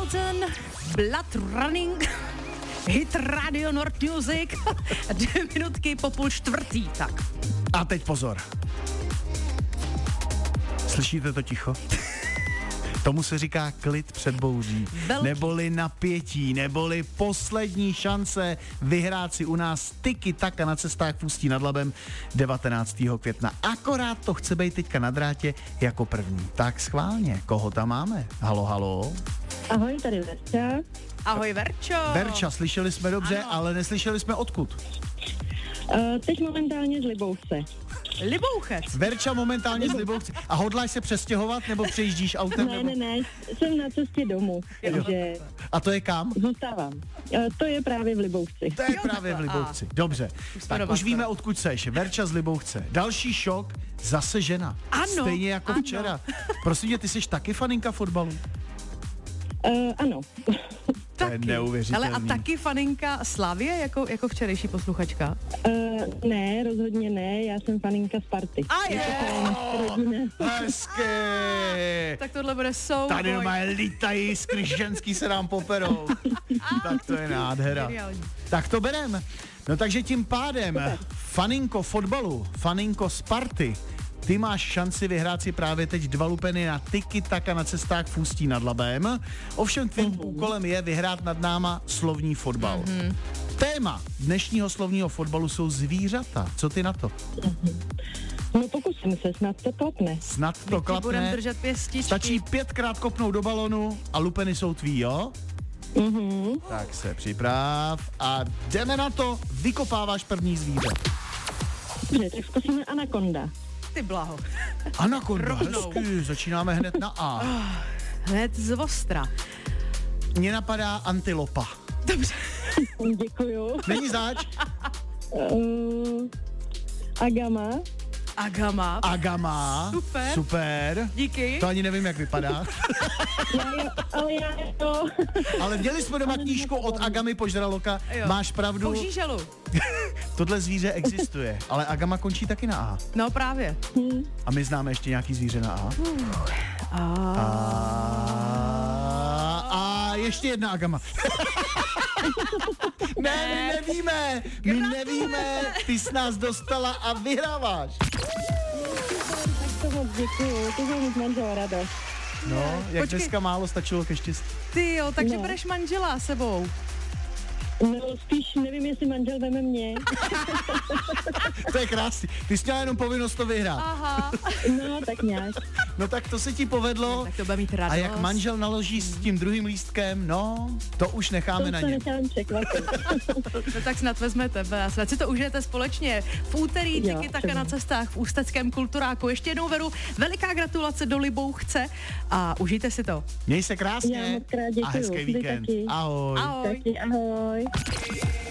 Hamilton, Blood Running, hit Radio North Music, 2 minutky po 3:30, tak. A teď pozor. Slyšíte to ticho? Tomu se říká klid před bouří, neboli napětí, neboli poslední šance vyhrát si u nás Tiki Taka na cestách v Ústí nad Labem 19. května. Akorát to chce být teďka na drátě jako první. Tak schválně, koho tam máme? Halo, halo. Ahoj, tady Verča. Ahoj, Verčo. Verča, slyšeli jsme dobře, ano. Ale neslyšeli jsme odkud. Teď momentálně z Libouchce. Libouchec. Verča momentálně z Libouchce. A hodláš se přestěhovat, nebo přejíždíš autem? Ne, jsem na cestě domů, takže... A to je kam? Zůstávám. To je právě v Libouchci. To je právě v Libouchci. Dobře, tak už víme, odkud seš. Verča z Libouchce. Další šok, zase žena. Ano. Stejně jako včera. Prosím tě, ty jsi taky faninka fotbalu? Ano. To je neuvěřitelný. Ale a taky faninka Slavie, jako včerejší posluchačka? Ne, rozhodně ne, já jsem faninka Sparty. A je! Hezky! Tak tohle bude souboj. Tady normálně lítají, ženský se nám poperou. Tak to je nádhera. Geniální. Tak to berem. No takže tím pádem, faninko fotbalu, faninko Sparty, ty máš šanci vyhrát si právě teď 2 lupeny na Tiki Taka na cestách v Ústí nad Labem. Ovšem tvým úkolem je vyhrát nad náma slovní fotbal. Téma dnešního slovního fotbalu jsou zvířata. Co ty na to? No pokusím se, snad to klapne. Snad to klapne. Budeme držet pěstičky. Stačí 5krát kopnout do balonu a lupeny jsou tvý, jo? Tak se připrav a jdeme na to. Vykopáváš první zvíře. Dobře, tak zkusíme anakonda. Ty blaho. Anakonda, hezky, začínáme hned na A. Hned z ostra. Mně napadá antilopa. Dobře. Děkuju. Není zač? Agama. Agama. Super. Díky. To ani nevím, jak vypadá. Já to... Ale měli jsme doma knížku od Agamy Požraloka. Jo. Máš pravdu. Požíželu. Tohle zvíře existuje, ale Agama končí taky na A. No právě. A my známe ještě nějaký zvíře na A. A ještě jedna Agama. Ne, my nevíme. Ty jsi nás dostala a vyhráváš. Tak to moc děkuju, to bude mít manžel radost. No, jak dneska málo stačilo ke štěstí. Ty jo, takže bereš manžela sebou. No spíš nevím, jestli manžel veme mě. To je krásný. Ty jsi měla jenom povinnost to vyhrát. Aha. No, tak nějak. No tak to se ti povedlo. Tak to bude mít radost. A jak manžel naloží s tím druhým lístkem, no, to už necháme na něm. No tak snad vezme tebe a snad si to užijete společně. V úterý Tiki Taka na cestách v Ústeckém kulturáku. Ještě jednou Veru, veliká gratulace do Libouchce a užijte si to. Měj se krásně. Já moc krát děkuju. A hezký víkend. Ahoj. Ahoj. Taky, ahoj.